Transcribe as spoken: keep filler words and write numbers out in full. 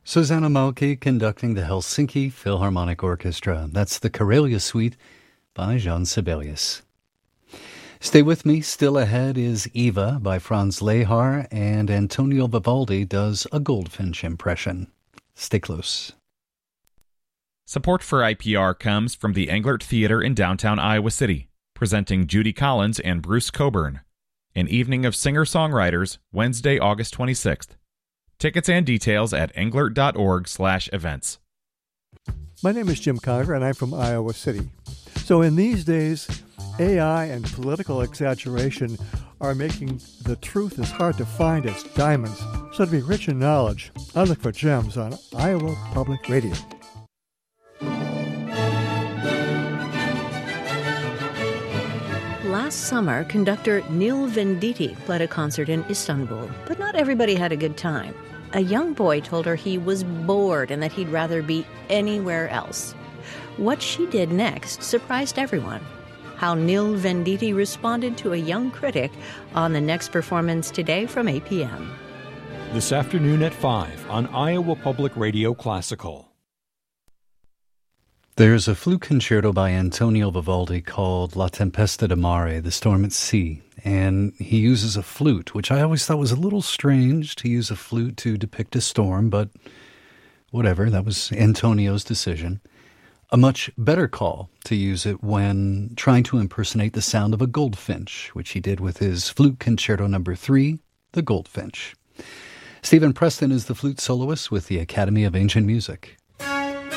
Susanna Malki conducting the Helsinki Philharmonic Orchestra. That's the Karelia Suite by Jean Sibelius. Stay with me. Still ahead is Eva by Franz Lehar, and Antonio Vivaldi does a goldfinch impression. Stay close. Support for I P R comes from the Englert Theater in downtown Iowa City, presenting Judy Collins and Bruce Coburn. An evening of singer-songwriters, Wednesday, August twenty-sixth. Tickets and details at englert.org slash events. My name is Jim Conger, and I'm from Iowa City. So in these days, A I and political exaggeration are making the truth as hard to find as diamonds. So to be rich in knowledge, I look for gems on Iowa Public Radio. Last summer, conductor Neil Venditti played a concert in Istanbul, but not everybody had a good time. A young boy told her he was bored and that he'd rather be anywhere else. What she did next surprised everyone. How Neil Venditti responded to a young critic on the next performance today from eight p.m. This afternoon at five on Iowa Public Radio Classical. There's a flute concerto by Antonio Vivaldi called La Tempesta di Mare, The Storm at Sea, and he uses a flute, which I always thought was a little strange to use a flute to depict a storm, but whatever, that was Antonio's decision. A much better call to use it when trying to impersonate the sound of a goldfinch, which he did with his flute concerto number three, The Goldfinch. Stephen Preston is the flute soloist with the Academy of Ancient Music.